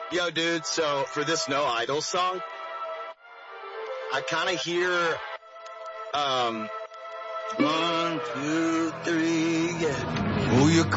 Yo, dude, so for this No Idol song, I kind of hear, um, 1, 2, 3, yeah. Who you